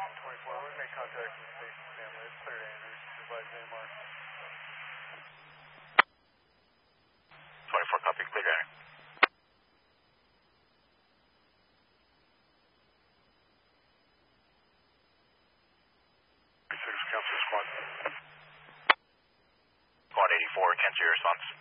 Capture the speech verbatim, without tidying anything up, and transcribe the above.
twenty-four, we make contact with state family. It's clear to Andrews. Advise A M R. twenty-four, copy, clear to enter. Council Squad. Squad eighty-four, cancel your response.